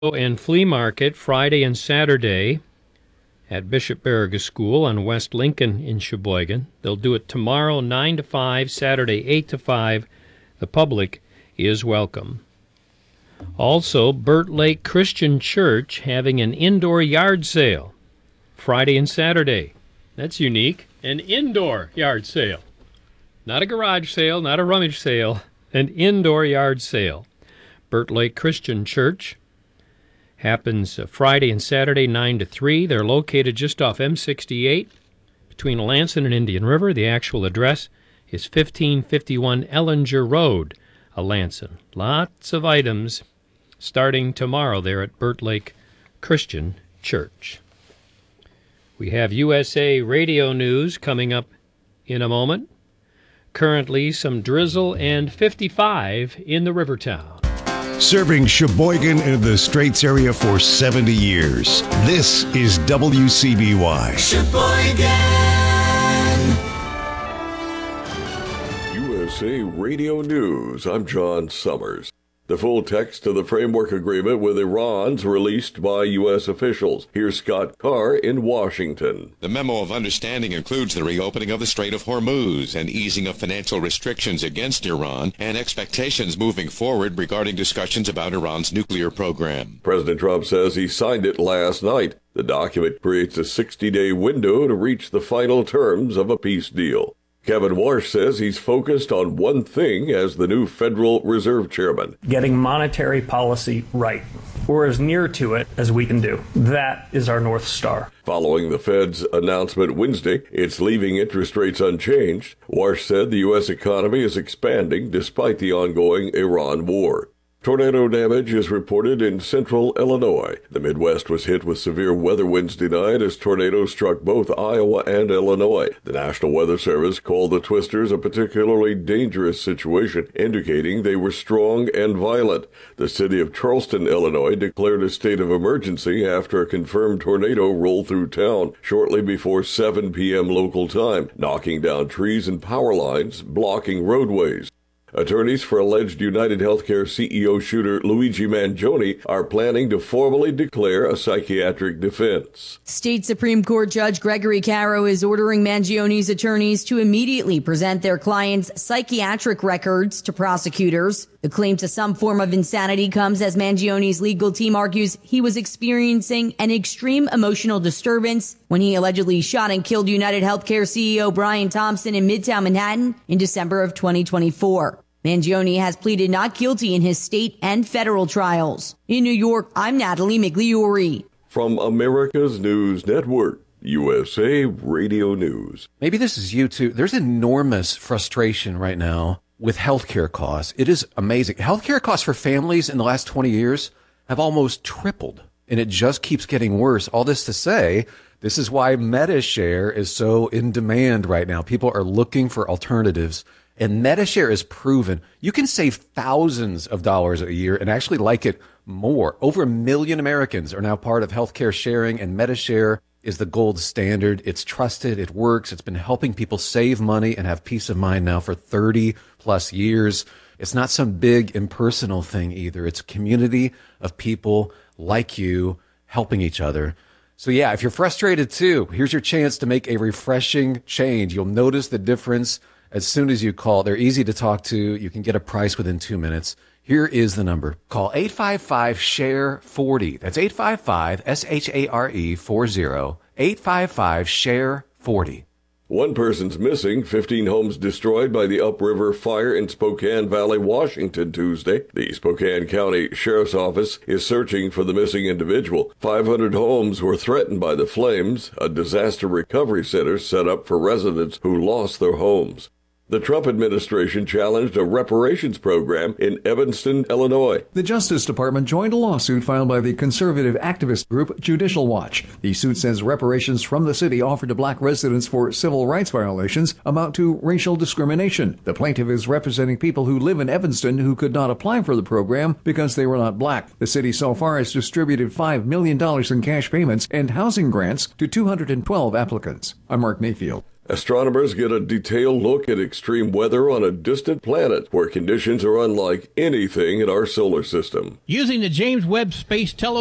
and Flea Market Friday and Saturday at Bishop Baraga School on West Lincoln in Sheboygan. They'll do it tomorrow 9 to 5, Saturday 8 to 5. The public is welcome. Also, Burt Lake Christian Church having an indoor yard sale Friday and Saturday. That's unique. An indoor yard sale. Not a garage sale, not a rummage sale. An indoor yard sale. Burt Lake Christian Church happens Friday and Saturday, 9 to 3. They're located just off M68 between Lansing and Indian River. The actual address is 1551 Ellinger Road, Lansing. Lots of items starting tomorrow there at Burt Lake Christian Church. We have USA Radio News coming up in a moment. Currently, some drizzle and 55 in the Rivertown. Serving Sheboygan and the Straits area for 70 years. This is WCBY. Sheboygan! USA Radio News. I'm John Summers. The full text of the framework agreement with Iran's released by U.S. officials. Here's Scott Carr in Washington. The memo of understanding includes the reopening of the Strait of Hormuz and easing of financial restrictions against Iran and expectations moving forward regarding discussions about Iran's nuclear program. President Trump says he signed it last night. The document creates a 60-day window to reach the final terms of a peace deal. Kevin Warsh says he's focused on one thing as the new Federal Reserve Chairman. Getting monetary policy right, or as near to it as we can do. That is our North Star. Following the Fed's announcement Wednesday, it's leaving interest rates unchanged. Warsh said the U.S. economy is expanding despite the ongoing Iran war. Tornado damage is reported in central Illinois. The Midwest was hit with severe weather Wednesday night as tornadoes struck both Iowa and Illinois. The National Weather Service called the twisters a particularly dangerous situation, indicating they were strong and violent. The city of Charleston, Illinois, declared a state of emergency after a confirmed tornado rolled through town shortly before 7 p.m. local time, knocking down trees and power lines, blocking roadways. Attorneys for alleged United Healthcare CEO shooter Luigi Mangione are planning to formally declare a psychiatric defense. State Supreme Court Judge Gregory Caro is ordering Mangione's attorneys to immediately present their client's psychiatric records to prosecutors. The claim to some form of insanity comes as Mangione's legal team argues he was experiencing an extreme emotional disturbance when he allegedly shot and killed United Healthcare CEO Brian Thompson in Midtown Manhattan in December of 2024. Mangione has pleaded not guilty in his state and federal trials. In New York, I'm Natalie Migliori. From America's News Network, USA Radio News. Maybe this is you too. There's enormous frustration right now with healthcare costs. It is amazing. Healthcare costs for families in the last 20 years have almost tripled, and it just keeps getting worse. All this to say, this is why MediShare is so in demand right now. People are looking for alternatives. And MediShare is proven you can save thousands of dollars a year and actually like it more. Over 1 million Americans are now part of healthcare sharing, and MediShare is the gold standard. It's trusted. It works. It's been helping people save money and have peace of mind now for 30 plus years. It's not some big impersonal thing either. It's a community of people like you helping each other. So yeah, if you're frustrated too, here's your chance to make a refreshing change. You'll notice the difference as soon as you call. They're easy to talk to. You can get a price within 2 minutes. Here is the number. Call 855-SHARE-40. That's 855-SHARE-40. 855-SHARE-40. One person's missing, 15 homes destroyed by the upriver fire in Spokane Valley, Washington, Tuesday. The Spokane County Sheriff's Office is searching for the missing individual. 500 homes were threatened by the flames, a disaster recovery center set up for residents who lost their homes. The Trump administration challenged a reparations program in Evanston, Illinois. The Justice Department joined a lawsuit filed by the conservative activist group Judicial Watch. The suit says reparations from the city offered to black residents for civil rights violations amount to racial discrimination. The plaintiff is representing people who live in Evanston who could not apply for the program because they were not black. The city so far has distributed $5 million in cash payments and housing grants to 212 applicants. I'm Mark Mayfield. Astronomers get a detailed look at extreme weather on a distant planet where conditions are unlike anything in our solar system. Using the James Webb Space Telescope